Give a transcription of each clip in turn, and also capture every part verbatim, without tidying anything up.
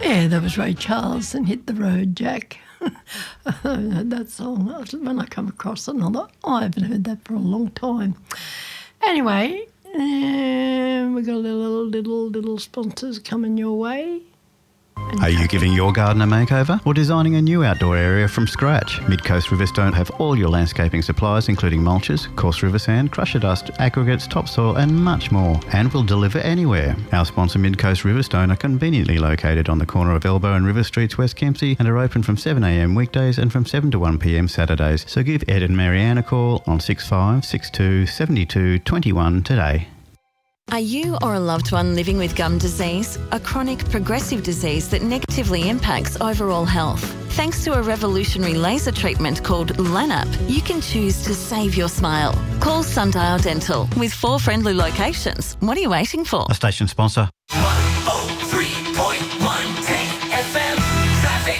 Yeah, that was Ray Charles and Hit the Road, Jack. I heard that song. When I come across it, and I thought, oh, I haven't heard that for a long time. Anyway, uh, we've got little, little, little sponsors coming your way. Are you giving your garden a makeover or designing a new outdoor area from scratch? Midcoast Riverstone have all your landscaping supplies, including mulches, coarse river sand, crusher dust, aggregates, topsoil and much more, and will deliver anywhere. Our sponsor Midcoast Riverstone are conveniently located on the corner of Elbow and River Streets, West Kempsey, and are open from seven a m weekdays and from seven to one p m Saturdays. So give Ed and Marianne a call on six five six two seven two two one today. Are you or a loved one living with gum disease, a chronic progressive disease that negatively impacts overall health? Thanks to a revolutionary laser treatment called LANAP, you can choose to save your smile. Call Sundial Dental with four friendly locations. What are you waiting for? A station sponsor. one oh three point one F M Traffic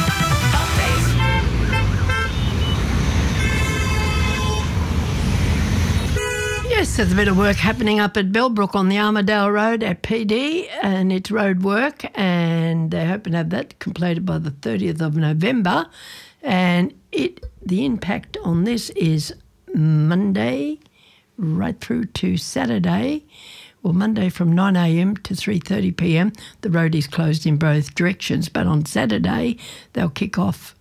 Yes, there's a bit of work happening up at Bellbrook on the Armadale Road at P D, and it's road work, and they're hoping to have that completed by the thirtieth of November. And it the impact on this is Monday right through to Saturday. Well, Monday from nine a m to three thirty p m the road is closed in both directions, but on Saturday they'll kick off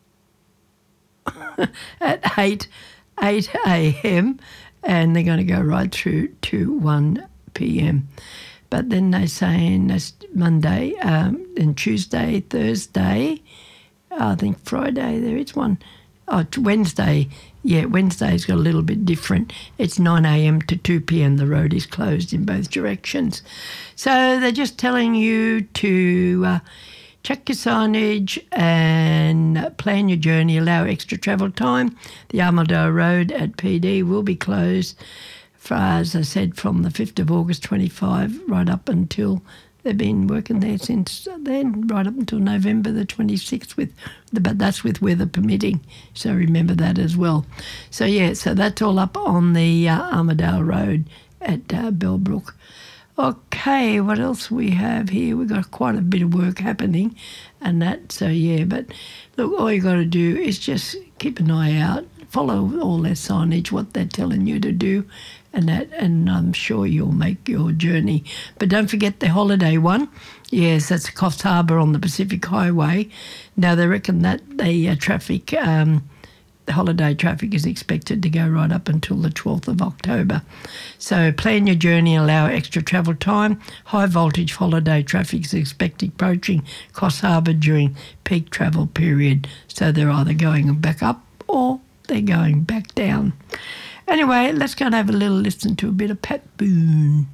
at eight a m and they're going to go right through to one p m. But then they're saying that's Monday um, and Tuesday, Thursday, I think Friday there is one. Oh, it's Wednesday. Yeah, Wednesday's got a little bit different. It's nine a m to two p m The road is closed in both directions. So they're just telling you to uh, check your signage and plan your journey, allow extra travel time. The Armadale Road at P D will be closed, for, as I said, from the fifth of August twenty-five right up until, they've been working there since then, right up until November the twenty-sixth, with, but that's with weather permitting, so remember that as well. So, yeah, so that's all up on the uh, Armadale Road at uh, Bellbrook. Okay, what else we have here? We've got quite a bit of work happening and that, so yeah, but look, all you got to do is just keep an eye out, follow all their signage, what they're telling you to do, and that, and I'm sure you'll make your journey. But don't forget the holiday one. Yes, that's Coffs Harbour on the Pacific Highway. Now, they reckon that the uh, traffic... Um, The holiday traffic is expected to go right up until the twelfth of October. So plan your journey, allow extra travel time. High voltage holiday traffic is expected approaching Coffs Harbour during peak travel period. So they're either going back up or they're going back down. Anyway, let's go and have a little listen to a bit of Pat Boone.